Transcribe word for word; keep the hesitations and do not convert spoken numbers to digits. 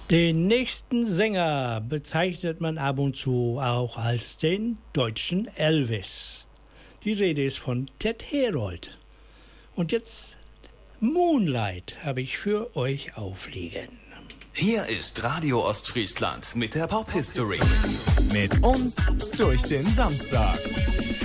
Den nächsten Sänger bezeichnet man ab und zu auch als den deutschen Elvis. Die Rede ist von Ted Herold. Und jetzt Moonlight habe ich für euch aufliegen. Hier ist Radio Ostfriesland mit der Pop History. Mit uns durch den Samstag.